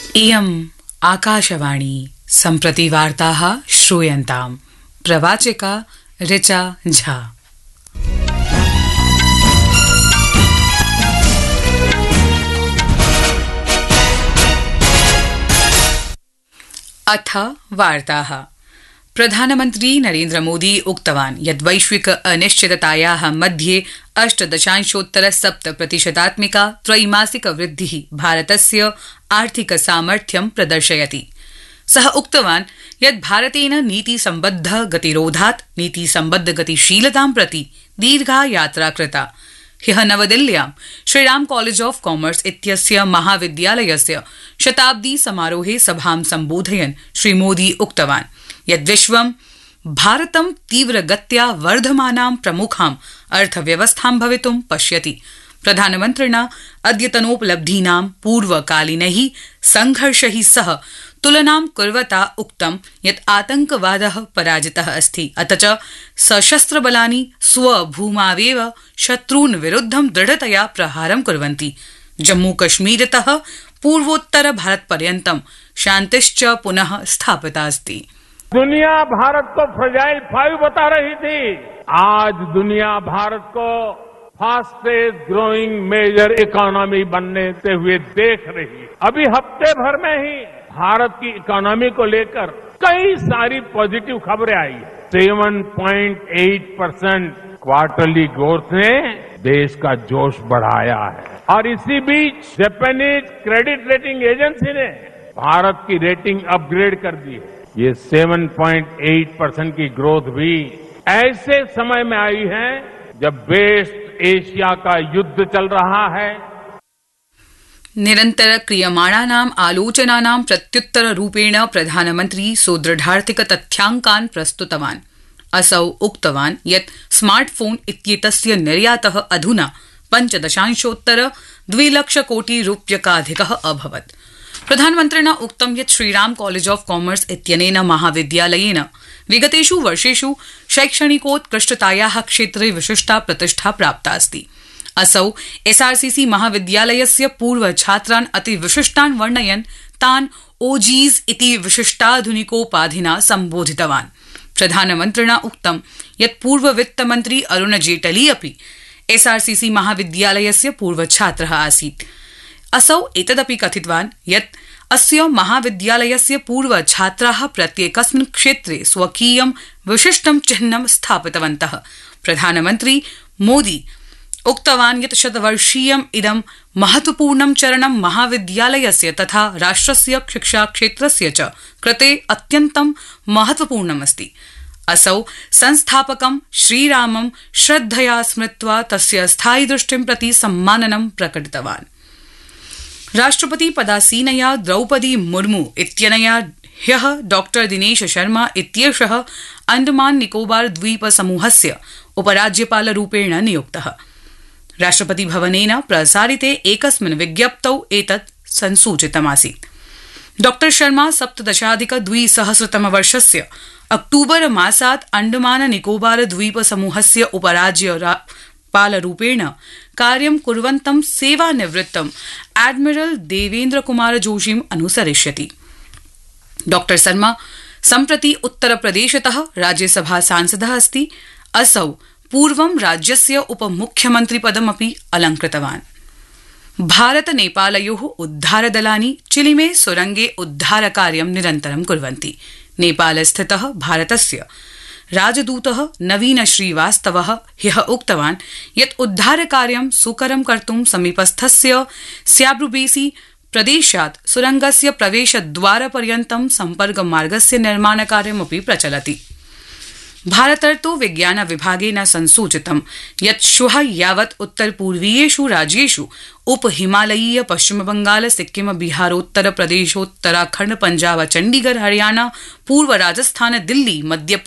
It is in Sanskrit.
इयम् आकाशवाणी सम्प्रति वार्ताः श्रूयन्ताम्। प्रवाचिका ऋचा झा। अथ वार्ताः। प्रधानमन्त्री नरेन्द्र मोदी उक्तवान् यत् वैश्विक अनिश्चिततायाः मध्ये 8.7% त्रैमासिक वृद्धिः भारतस्य आर्थिक सामर्थ्यं प्रदर्शयति। सः उक्तवान् यत् भारतेन नीतिसम्बद्ध गतिरोधात् नीतिसम्बद्ध गतिशीलतां प्रति दीर्घा यात्रा कृता। ह्यः नवदिल्ल्यां श्रीराम कॉलेज ऑफ कॉमर्स इत्यस्य महाविद्यालयस्य शताब्दी समारोहे सभां सम्बोधयन् श्रीमोदी उक्तवान् यत् विश्वं भारतं तीव्रगत्या वर्धमानां प्रमुखां अर्थव्यवस्थां भवितुं पश्यति। प्रधानमन्त्रिणा अद्यतनोपलब्धीनां पूर्वकालीनैः संघर्षैः सह तुलनां कुर्वता उक्तं यत् आतंकवादः पराजितः अस्ति, अथ च सशस्त्रबलानि स्वभूमावेव शत्रून् विरुद्धं दृढतया प्रहारं कुर्वन्ति। जम्मूकश्मीरतः पूर्वोत्तर भारतपर्यन्तं शान्तिश्च पुनः स्थापिता अस्ति। दुनिया भारत को फ्रजाइल 5 बता रही थी, आज दुनिया भारत को फास्टेस्ट ग्रोइंग मेजर इकोनॉमी बनने से हुए देख रही है। अभी हफ्ते भर में ही भारत की इकोनॉमी को लेकर कई सारी पॉजिटिव खबरें आई है। 7.8% क्वार्टरली ग्रोथ ने देश का जोश बढ़ाया है और इसी बीच जापानीज क्रेडिट रेटिंग एजेंसी ने भारत की रेटिंग अपग्रेड कर दी है। ये 7.8% की ग्रोथ भी ऐसे समय में आई है जब वेस्ट एशिया का युद्ध चल रहा है। निरन्तर क्रियमाणानाम् आलोचनानां प्रत्युत्तररूपेण प्रधानमन्त्री सुदृढार्थिक तथ्याङ्कान् प्रस्तुतवान्। असौ उक्तवान् यत् स्मार्टफोन इत्येतस्य निर्यातः अधुना 5.2 लाख कोटि रूप्यकाधिकः अभवत्। प्रधानमन्त्रिणा उक्तं यत् श्रीराम कॉलेज ऑफ कॉमर्स इत्यनेन महाविद्यालयेन विगतेषु वर्षेषु शैक्षणिकोत्कृष्टतायाः क्षेत्रे विशिष्टा प्रतिष्ठा प्राप्ता अस्ति। असौ एसआरसीसी महाविद्यालयस्य पूर्वछात्रान् अतिविशिष्टान् वर्णयन् तान् ओजीज इति विशिष्टाधुनिकोपाधिना सम्बोधितवान्। प्रधानमन्त्रिणा उक्तं यत् पूर्ववित्तमन्त्री अरुण जेटली अपि एसआरसीसी महाविद्यालयस्य पूर्वछात्रः आसीत्। असौ एतदपि कथितवान् यत् अस्य महाविद्यालयस्य पूर्वछात्राः प्रत्येकस्मिन् क्षेत्रे स्वकीयं विशिष्टं चिह्नं स्थापितवन्तः। प्रधानमन्त्री मोदी उक्तवान् यत् शतवर्षीयम् इदं महत्वपूर्णं चरणं महाविद्यालयस्य तथा राष्ट्रस्य शिक्षाक्षेत्रस्य च कृते अत्यन्तं महत्वपूर्णमस्ति। असौ संस्थापकं श्रीरामं श्रद्धया स्मृत्वा तस्य स्थायिदृष्टिं प्रति सम्माननं प्रकटितवान्। राष्ट्रपति पदासीनया द्रौपदी मुर्मू इत्यनया ह्यः डॉ दिनेश शर्मा इत्येषः अंडमान निकोबार द्वीप समूहस्य उपराज्यपालरूपेण नियुक्तः। राष्ट्रपति भवनेन प्रसारिते एकस्मिन् विज्ञप्तौ एतत् संसूचितमासीत्। डॉ शर्मा 17,200 अक्टूबर मासात् अंडमान निकोबार द्वीप समूहस्य उपराज्यपालरूपेण कार्यं कुर्वन्तं सेवानिवृत्तं एडमिरल देवेन्द्र कुमार जोशीम् अनुसरिष्यति। डॉ शर्मा सम्प्रति उत्तरप्रदेशतः राज्यसभा सांसदः अस्ति। असौ पूर्वं राज्यस्य उपमुख्यमन्त्रिपदमपि अलङ्कृतवान्। भारत नेपालयोः उद्धारदलानि चिलिमे सुरंगे उद्धारकार्यं निरन्तरं कुर्वन्ति। नेपालस्थितः भारतस्य राजदूतः नवीन श्रीवास्तवः ह्यः उक्तवान् यत् उद्धारकार्यं सुकरं कर्तुं समीपस्थस्य स्याब्रुबेसी प्रदेशात् सुरंगस्य प्रवेशद्वारपर्यन्तं सम्पर्कमार्गस्य निर्माणकार्यमपि प्रचलति। भारतर्तो विज्ञान विभागेन संसूचितं यत् श्वः यावत् उत्तरपूर्वीयेषु राज्येषु उपहिमालयीय पश्चिमबंगाल सिक्किम बिहारोत्तर प्रदेशोत्तराखण्ड पंजाब चण्डीगढ़ हरियाणा पूर्व राजस्थान दिल्ली मध्य